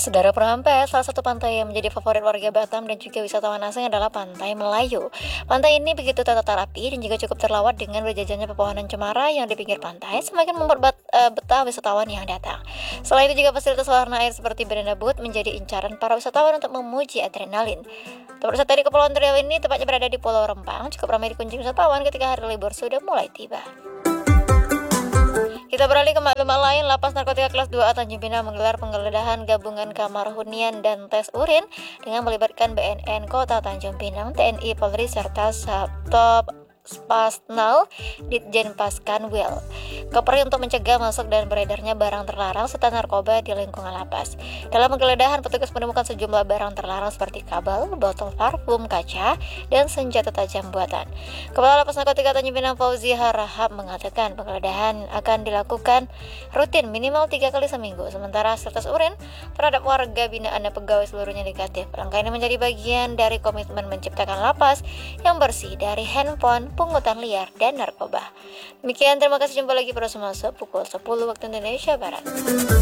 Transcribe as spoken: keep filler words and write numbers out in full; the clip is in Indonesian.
Saudara Perampes, salah satu pantai yang menjadi favorit warga Batam dan juga wisatawan asing adalah Pantai Melayu. Pantai ini begitu tertata rapi dan juga cukup terlawat dengan berjajarnya pepohonan cemara yang di pinggir pantai, semakin memperbat uh, betah wisatawan yang datang. Selain itu juga fasilitas warna air seperti beranda boot menjadi incaran para wisatawan untuk memuji adrenalin. Tempat wisata di Kepulauan Riau ini tepatnya berada di Pulau Rempang, cukup ramai dikunjungi wisatawan ketika hari libur sudah mulai tiba. Kita beralih ke maklumat lain. Lapas Narkotika Kelas dua A Tanjung Pinang menggelar penggeledahan gabungan kamar hunian dan tes urin dengan melibatkan B N N Kota Tanjung Pinang, T N I Polri serta Satpol Spasnal Ditjen Paskanwil Kepri untuk mencegah masuk dan beredarnya barang terlarang serta narkoba di lingkungan lapas. Dalam penggeledahan, petugas menemukan sejumlah barang terlarang seperti kabel, botol parfum, kaca, dan senjata tajam buatan. Kepala Lapas Narkotika Tanjung Pinang Fauzi Harahap mengatakan penggeledahan akan dilakukan rutin minimal tiga kali seminggu. Sementara hasil tes urin terhadap warga binaan dan pegawai seluruhnya negatif. Langkah ini menjadi bagian dari komitmen menciptakan lapas yang bersih dari handphone, pungutan liar, dan narkoba. Demikian, terima kasih, jumpa lagi pada semasa pukul sepuluh waktu Indonesia Barat.